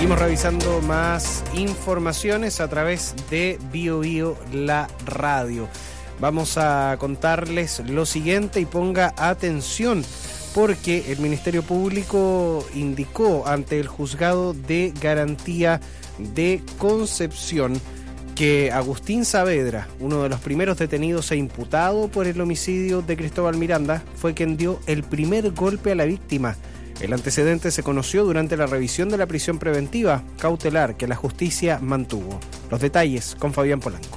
Seguimos revisando más informaciones a través de BioBio, la radio. Vamos a contarles lo siguiente y ponga atención, porque el Ministerio Público indicó ante el Juzgado de Garantía de Concepción que Agustín Saavedra, uno de los primeros detenidos e imputado por el homicidio de Cristóbal Miranda, fue quien dio el primer golpe a la víctima. El antecedente se conoció durante la revisión de la prisión preventiva cautelar que la justicia mantuvo. Los detalles con Fabián Polanco.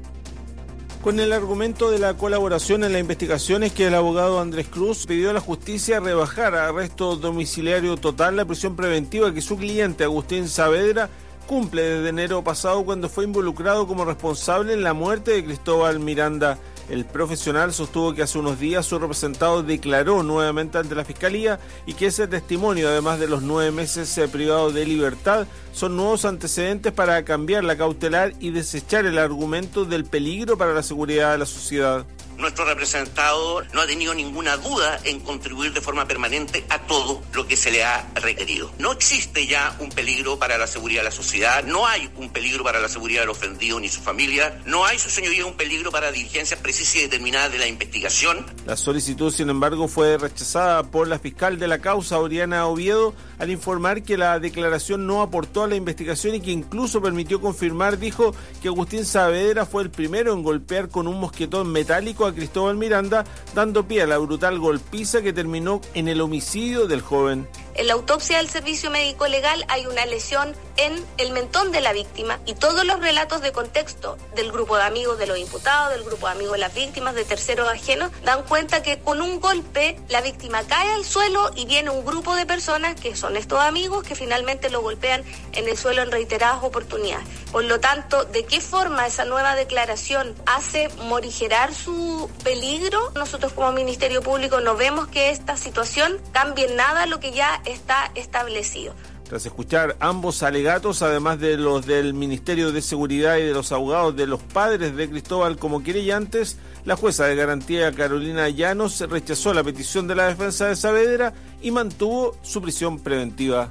Con el argumento de la colaboración en la investigación es que el abogado Andrés Cruz pidió a la justicia rebajar a arresto domiciliario total la prisión preventiva que su cliente Agustín Saavedra cumple desde enero pasado, cuando fue involucrado como responsable en la muerte de Cristóbal Miranda. El profesional sostuvo que hace unos días su representado declaró nuevamente ante la Fiscalía y que ese testimonio, además de los 9 meses privado de libertad, son nuevos antecedentes para cambiar la cautelar y desechar el argumento del peligro para la seguridad de la sociedad. Nuestro representado no ha tenido ninguna duda en contribuir de forma permanente a todo lo que se le ha requerido. No existe ya un peligro para la seguridad de la sociedad, no hay un peligro para la seguridad del ofendido ni su familia, no hay, su señoría, un peligro para diligencias precisas y determinadas de la investigación. La solicitud, sin embargo, fue rechazada por la fiscal de la causa, Oriana Oviedo, al informar que la declaración no aportó a la investigación y que incluso permitió confirmar, dijo, que Agustín Saavedra fue el primero en golpear con un mosquetón metálico a Cristóbal Miranda, dando pie a la brutal golpiza que terminó en el homicidio del joven. En la autopsia del servicio médico legal hay una lesión en el mentón de la víctima y todos los relatos de contexto del grupo de amigos de los imputados, del grupo de amigos de las víctimas, de terceros ajenos, dan cuenta que con un golpe la víctima cae al suelo y viene un grupo de personas que son estos amigos que finalmente lo golpean en el suelo en reiteradas oportunidades. Por lo tanto, ¿de qué forma esa nueva declaración hace morigerar su peligro? Nosotros como Ministerio Público no vemos que esta situación cambie en nada lo que ya está establecido. Tras escuchar ambos alegatos, además de los del Ministerio de Seguridad y de los abogados de los padres de Cristóbal como querellantes, la jueza de garantía Carolina Llanos rechazó la petición de la defensa de Saavedra y mantuvo su prisión preventiva.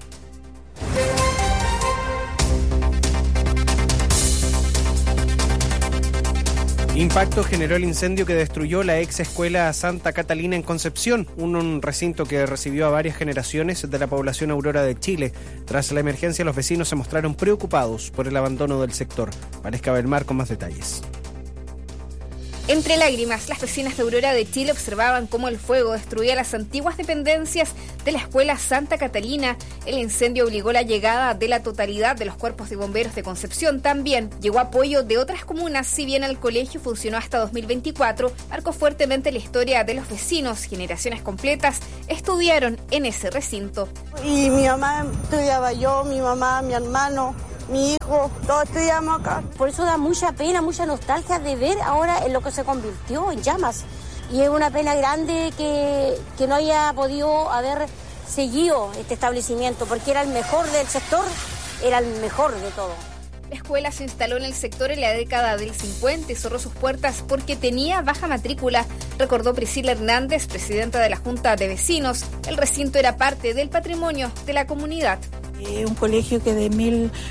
Impacto generó el incendio que destruyó la ex escuela Santa Catalina en Concepción, un recinto que recibió a varias generaciones de la población aurora de Chile. Tras la emergencia, los vecinos se mostraron preocupados por el abandono del sector. Valesca Belmar con más detalles. Entre lágrimas, las vecinas de Aurora de Chile observaban cómo el fuego destruía las antiguas dependencias de la escuela Santa Catalina. El incendio obligó la llegada de la totalidad de los cuerpos de bomberos de Concepción. También llegó apoyo de otras comunas. Si bien el colegio funcionó hasta 2024, marcó fuertemente la historia de los vecinos. Generaciones completas estudiaron en ese recinto. Y mi mamá estudiaba, yo, mi mamá, mi hermano, mi hijo, todos estudiamos acá. Por eso da mucha pena, mucha nostalgia de ver ahora en lo que se convirtió en llamas. Y es una pena grande que no haya podido haber seguido este establecimiento, porque era el mejor del sector, era el mejor de todo. La escuela se instaló en el sector en la década del 50 y cerró sus puertas porque tenía baja matrícula, recordó Priscila Hernández, presidenta de la Junta de Vecinos. El recinto era parte del patrimonio de la comunidad. Un colegio que de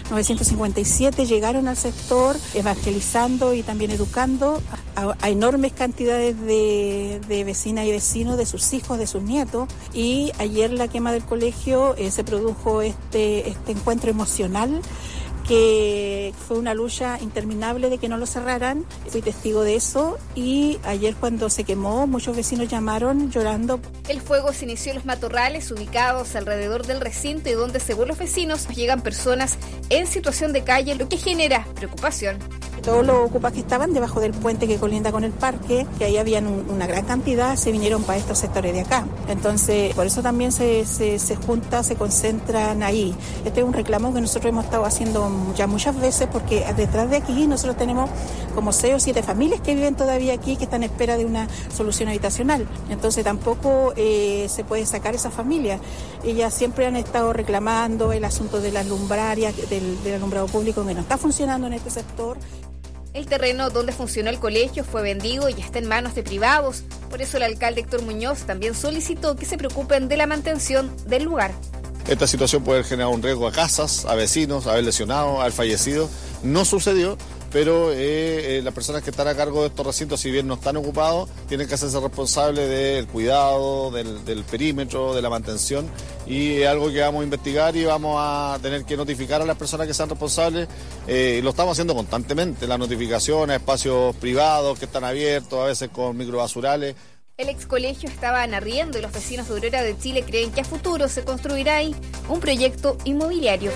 1957 llegaron al sector evangelizando y también educando a enormes cantidades de vecinas y vecinos, de sus hijos, de sus nietos. Y ayer la quema del colegio se produjo este encuentro emocional, que fue una lucha interminable de que no lo cerraran. Fui testigo de eso y ayer cuando se quemó muchos vecinos llamaron llorando. El fuego se inició en los matorrales ubicados alrededor del recinto y donde, según los vecinos, llegan personas en situación de calle, lo que genera preocupación. Todos los ocupas que estaban debajo del puente que colinda con el parque, que ahí habían una gran cantidad, se vinieron para estos sectores de acá. Entonces, por eso también se juntan, se concentran ahí. Este es un reclamo que nosotros hemos estado haciendo ya muchas veces, porque detrás de aquí nosotros tenemos como 6 o 7 familias que viven todavía aquí, que están en espera de una solución habitacional. Entonces tampoco se puede sacar esa familia. Ellas siempre han estado reclamando el asunto de las lumbrarias, del alumbrado público que no está funcionando en este sector. El terreno donde funcionó el colegio fue vendido y está en manos de privados. Por eso el alcalde Héctor Muñoz también solicitó que se preocupen de la mantención del lugar. esta situación puede generar un riesgo a casas, a vecinos, a haber lesionado, a haber fallecido. No sucedió, pero las personas que están a cargo de estos recintos, si bien no están ocupados, tienen que hacerse responsables del cuidado, del perímetro, de la mantención, y es algo que vamos a investigar y vamos a tener que notificar a las personas que sean responsables. Lo estamos haciendo constantemente, la notificación a espacios privados que están abiertos, a veces con microbasurales. El ex colegio estaba en arriendo y los vecinos de Aurora de Chile creen que a futuro se construirá ahí un proyecto inmobiliario.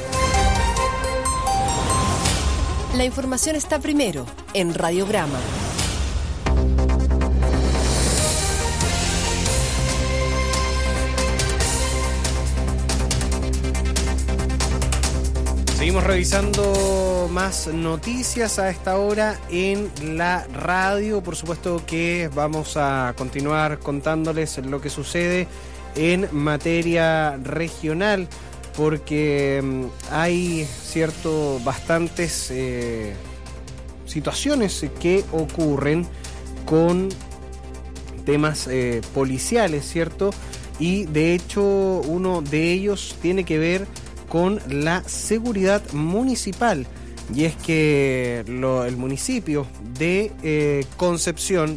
La información está primero en Radiograma. Seguimos revisando más noticias a esta hora en la radio. Por supuesto que vamos a continuar contándoles lo que sucede en materia regional, porque hay bastantes situaciones que ocurren con temas policiales, ¿cierto? Y de hecho uno de ellos tiene que ver con la seguridad municipal, y es que el municipio de Concepción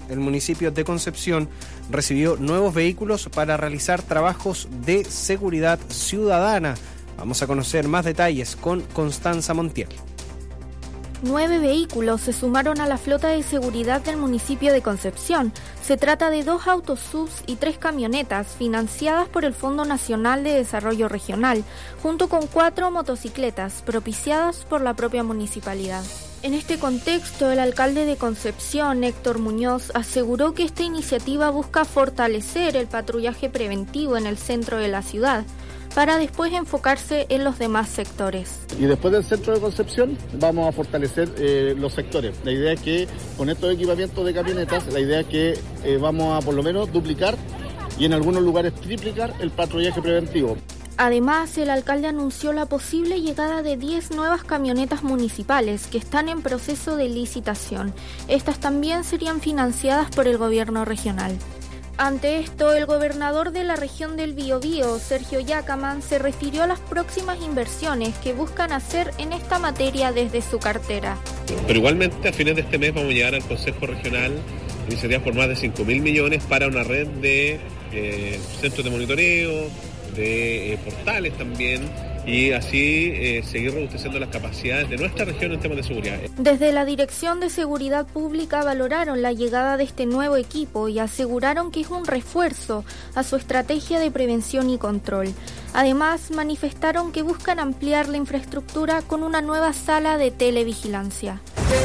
recibió nuevos vehículos para realizar trabajos de seguridad ciudadana. Vamos a conocer más detalles con Constanza Montiel. 9 vehículos se sumaron a la flota de seguridad del municipio de Concepción. Se trata de 2 autos SUVs y 3 camionetas financiadas por el Fondo Nacional de Desarrollo Regional, junto con 4 motocicletas propiciadas por la propia municipalidad. En este contexto, el alcalde de Concepción, Héctor Muñoz, aseguró que esta iniciativa busca fortalecer el patrullaje preventivo en el centro de la ciudad, para después enfocarse en los demás sectores. Y después del centro de Concepción vamos a fortalecer los sectores. La idea es que con estos equipamientos de camionetas, la idea es que vamos a por lo menos duplicar y en algunos lugares triplicar el patrullaje preventivo. Además, el alcalde anunció la posible llegada de 10 nuevas camionetas municipales que están en proceso de licitación. Estas también serían financiadas por el gobierno regional. Ante esto, el gobernador de la región del Biobío, Sergio Yacamán, se refirió a las próximas inversiones que buscan hacer en esta materia desde su cartera. Pero igualmente, a fines de este mes vamos a llegar al Consejo Regional iniciativas por más de 5.000 millones para una red de centros de monitoreo, de portales también, y así seguir robusteciendo las capacidades de nuestra región en temas de seguridad. Desde la Dirección de Seguridad Pública valoraron la llegada de este nuevo equipo y aseguraron que es un refuerzo a su estrategia de prevención y control. Además, manifestaron que buscan ampliar la infraestructura con una nueva sala de televigilancia.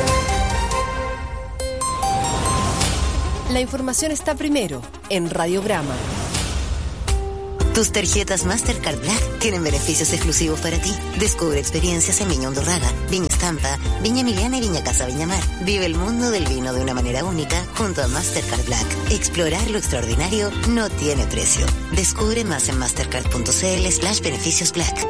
La información está primero en Radiograma. Tus tarjetas Mastercard Black tienen beneficios exclusivos para ti. Descubre experiencias en Viña Undurraga, Viña Estampa, Viña Emiliana y Viña Casa Viña Mar. Vive el mundo del vino de una manera única junto a Mastercard Black. Explorar lo extraordinario no tiene precio. Descubre más en mastercard.cl/beneficios Black.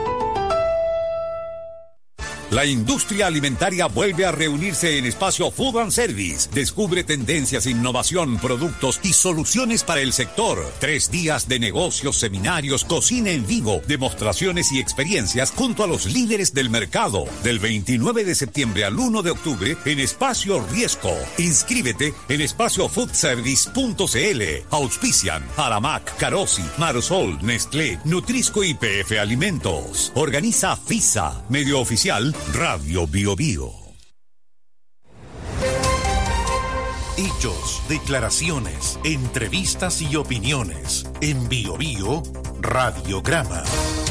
La industria alimentaria vuelve a reunirse en Espacio Food and Service. Descubre tendencias, innovación, productos y soluciones para el sector. 3 días de negocios, seminarios, cocina en vivo, demostraciones y experiencias junto a los líderes del mercado. Del 29 de septiembre al 1 de octubre en Espacio Riesco. Inscríbete en espaciofoodservice.cl. Auspician Aramac, Carosi, Marosol, Nestlé, Nutrisco y PF Alimentos. Organiza FISA, medio oficial Radio Biobío. Hechos, declaraciones, entrevistas y opiniones. En Biobío, Radiograma.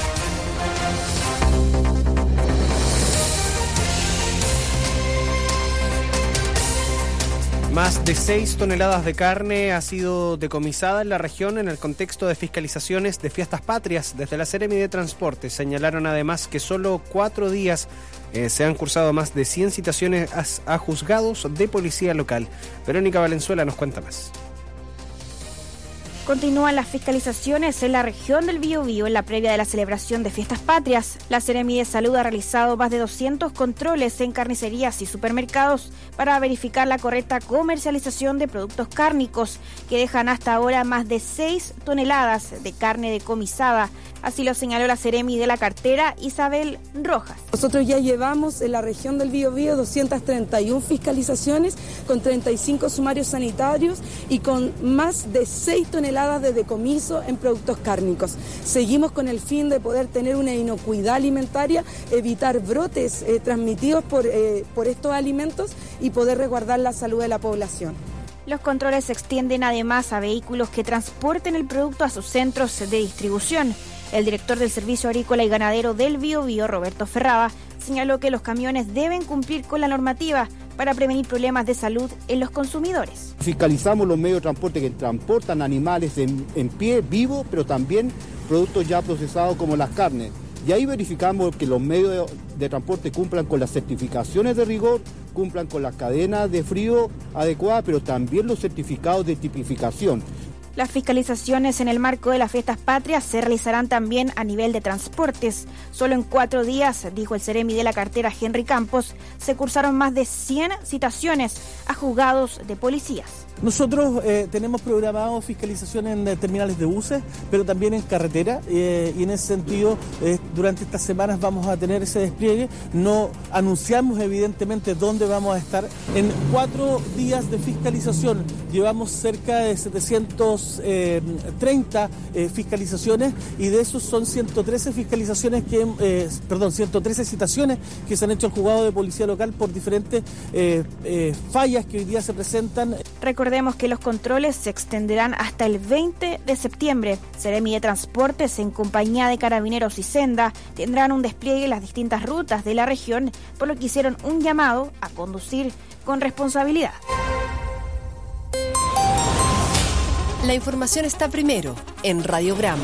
Más de 6 toneladas de carne ha sido decomisada en la región en el contexto de fiscalizaciones de fiestas patrias. Desde la Seremi de Transporte señalaron además que solo 4 días se han cursado más de 100 citaciones a juzgados de policía local. Verónica Valenzuela nos cuenta más. Continúan las fiscalizaciones en la región del Biobío en la previa de la celebración de fiestas patrias. La Seremi de Salud ha realizado más de 200 controles en carnicerías y supermercados para verificar la correcta comercialización de productos cárnicos, que dejan hasta ahora más de 6 toneladas de carne decomisada Así lo señaló la Seremi de la cartera, Isabel Rojas. Nosotros ya llevamos en la región del Biobío 231 fiscalizaciones con 35 sumarios sanitarios y con más de 6 toneladas de decomiso en productos cárnicos. Seguimos con el fin de poder tener una inocuidad alimentaria, evitar brotes transmitidos por estos alimentos y poder resguardar la salud de la población. Los controles se extienden además a vehículos que transporten el producto a sus centros de distribución. El director del Servicio Agrícola y Ganadero del Biobío, Roberto Ferrada, señaló que los camiones deben cumplir con la normativa para prevenir problemas de salud en los consumidores. Fiscalizamos los medios de transporte que transportan animales en pie, vivo, pero también productos ya procesados como las carnes. Y ahí verificamos que los medios de transporte cumplan con las certificaciones de rigor, cumplan con las cadenas de frío adecuadas, pero también los certificados de tipificación. Las fiscalizaciones en el marco de las fiestas patrias se realizarán también a nivel de transportes. Solo en 4 días, dijo el Seremi de la cartera Henry Campos, se cursaron más de 100 citaciones a juzgados de policías. Nosotros tenemos programado fiscalización en terminales de buses, pero también en carretera, y en ese sentido durante estas semanas vamos a tener ese despliegue. No anunciamos evidentemente dónde vamos a estar. En 4 días de fiscalización llevamos cerca de 730 fiscalizaciones, y de esos son 113 fiscalizaciones 113 citaciones que se han hecho al juzgado de policía local por diferentes fallas que hoy día se presentan. Recordemos que los controles se extenderán hasta el 20 de septiembre. Seremi de Transportes, en compañía de Carabineros y Senda, tendrán un despliegue en las distintas rutas de la región, por lo que hicieron un llamado a conducir con responsabilidad. La información está primero en Radiograma.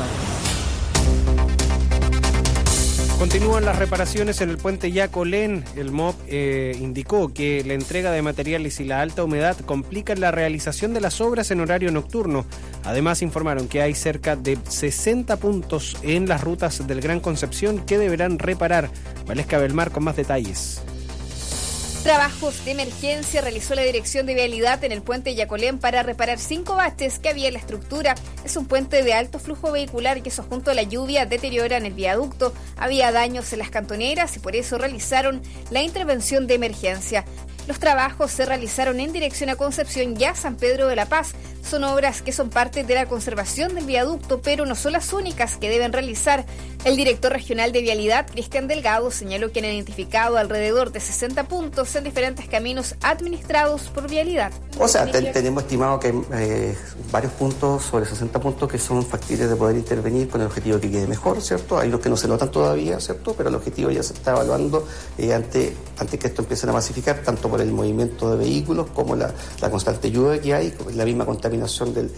Continúan las reparaciones en el puente Yacolén. El MOP indicó que la entrega de materiales y la alta humedad complican la realización de las obras en horario nocturno. Además, informaron que hay cerca de 60 puntos en las rutas del Gran Concepción que deberán reparar. Valesca Belmar con más detalles. Trabajos de emergencia realizó la Dirección de Vialidad en el puente Yacolén para reparar 5 baches que había en la estructura. Es un puente de alto flujo vehicular que, eso junto a la lluvia, deterioran el viaducto. Había daños en las cantoneras y por eso realizaron la intervención de emergencia. Los trabajos se realizaron en dirección a Concepción y a San Pedro de la Paz. Son obras que son parte de la conservación del viaducto, pero no son las únicas que deben realizar. El director regional de Vialidad, Cristian Delgado, señaló que han identificado alrededor de 60 puntos en diferentes caminos administrados por Vialidad. O sea, tenemos estimado que varios puntos, sobre 60 puntos, que son factibles de poder intervenir con el objetivo de que quede mejor, ¿cierto? Hay los que no se notan todavía, ¿cierto? Pero el objetivo ya se está evaluando ante que esto empiece a masificar, tanto por el movimiento de vehículos como la constante lluvia que hay, la misma contaminación de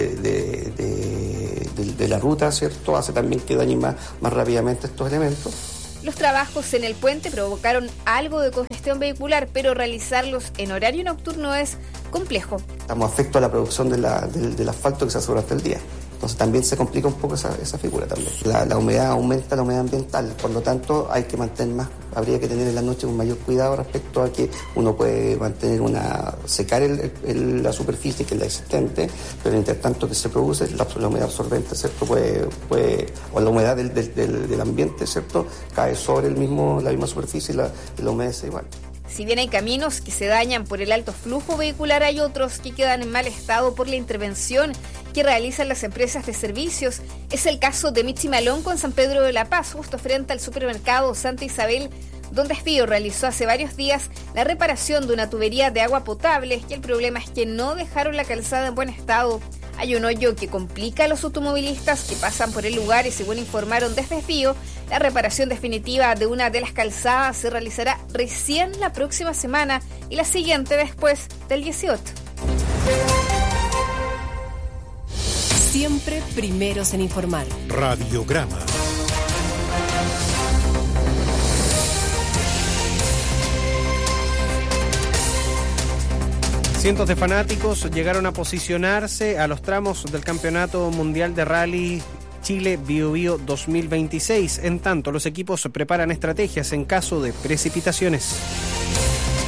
la ruta, ¿cierto? Hace también que dañen más rápidamente estos elementos. Los trabajos en el puente provocaron algo de congestión vehicular, pero realizarlos en horario nocturno es complejo. Estamos afectos a la producción del asfalto que se hace durante el día. Entonces también se complica un poco esa figura también. La humedad aumenta, la humedad ambiental, por lo tanto hay que mantener más, habría que tener en la noche un mayor cuidado respecto a que uno puede mantener secar la superficie que es la existente, pero entre tanto que se produce la humedad absorbente, ¿cierto? O la humedad del ambiente, ¿cierto? Cae sobre la misma superficie y la humedece igual. Si bien hay caminos que se dañan por el alto flujo vehicular, hay otros que quedan en mal estado por la intervención que realizan las empresas de servicios. Es el caso de Michimalón con San Pedro de la Paz, justo frente al supermercado Santa Isabel, donde Espío realizó hace varios días la reparación de una tubería de agua potable, y el problema es que no dejaron la calzada en buen estado. Hay un hoyo que complica a los automovilistas que pasan por el lugar y, según informaron desde Espío, la reparación definitiva de una de las calzadas se realizará recién la próxima semana y la siguiente después del 18. Siempre primeros en informar. Radiograma. Cientos de fanáticos llegaron a posicionarse a los tramos del Campeonato Mundial de Rally Chile Biobío 2026. En tanto, los equipos preparan estrategias en caso de precipitaciones.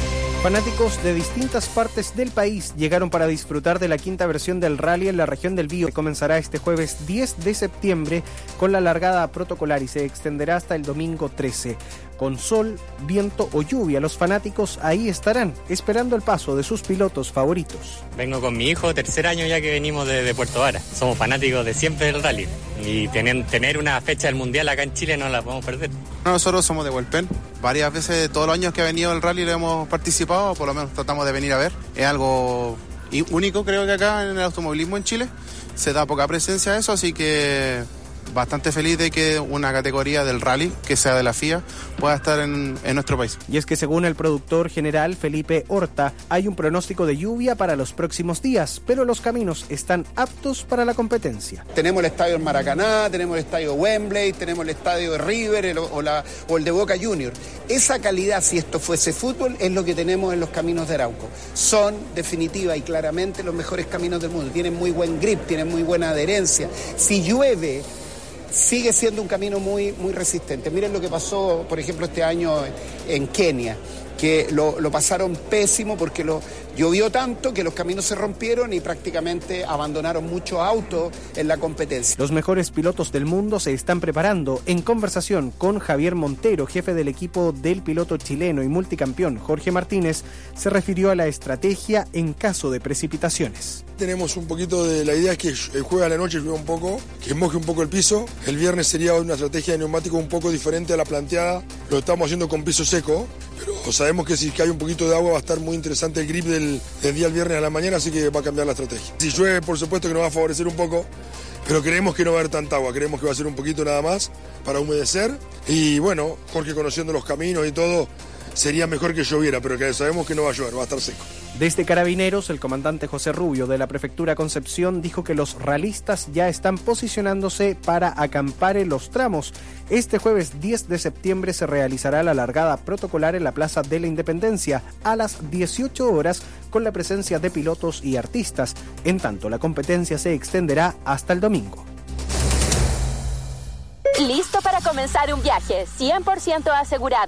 Fanáticos de distintas partes del país llegaron para disfrutar de la quinta versión del rally en la región del Bío, que comenzará este jueves 10 de septiembre con la largada protocolar y se extenderá hasta el domingo 13. Con sol, viento o lluvia, los fanáticos ahí estarán, esperando el paso de sus pilotos favoritos. Vengo con mi hijo, tercer año ya que venimos de Puerto Vara. Somos fanáticos de siempre del rally y tener una fecha del Mundial acá en Chile no la podemos perder. Nosotros somos de Hualpén. Varias veces, todos los años que ha venido el rally lo hemos participado, por lo menos tratamos de venir a ver. Es algo único, creo que acá en el automovilismo en Chile. Se da poca presencia a eso, así que bastante feliz de que una categoría del rally, que sea de la FIA, pueda estar en nuestro país. Y es que según el productor general Felipe Horta, hay un pronóstico de lluvia para los próximos días, pero los caminos están aptos para la competencia. Tenemos el estadio del Maracaná, tenemos el estadio de Wembley, tenemos el estadio de River o el de Boca Juniors. Esa calidad, si esto fuese fútbol, es lo que tenemos en los caminos de Arauco. Son, definitiva y claramente, los mejores caminos del mundo. Tienen muy buen grip, tienen muy buena adherencia. Si llueve, sigue siendo un camino muy, muy resistente. Miren lo que pasó, por ejemplo, este año en Kenia, que lo pasaron pésimo porque llovió tanto que los caminos se rompieron y prácticamente abandonaron muchos autos en la competencia. Los mejores pilotos del mundo se están preparando. En conversación con Javier Montero, jefe del equipo del piloto chileno y multicampeón Jorge Martínez, se refirió a la estrategia en caso de precipitaciones. Tenemos un poquito de la idea es que el jueves a la noche llueva un poco, que moje un poco el piso. El viernes sería una estrategia de neumático un poco diferente a la planteada. Lo estamos haciendo con piso seco, pero sabemos que si cae un poquito de agua va a estar muy interesante el grip del día al viernes a la mañana, así que va a cambiar la estrategia. Si llueve, por supuesto que nos va a favorecer un poco, pero creemos que no va a haber tanta agua, creemos que va a ser un poquito nada más para humedecer. Y bueno, Jorge conociendo los caminos y todo, sería mejor que lloviera, pero que sabemos que no va a llover, va a estar seco. Desde Carabineros, el comandante José Rubio de la Prefectura Concepción dijo que los ralistas ya están posicionándose para acampar en los tramos. Este jueves 10 de septiembre se realizará la largada protocolar en la Plaza de la Independencia a las 18 horas con la presencia de pilotos y artistas. En tanto, la competencia se extenderá hasta el domingo. ¿Listo para comenzar un viaje 100% asegurado